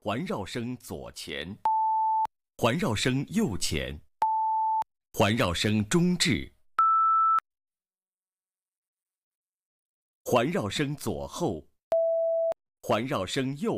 环绕声左前，环绕声右前，环绕声中置，环绕声左后，环绕声右。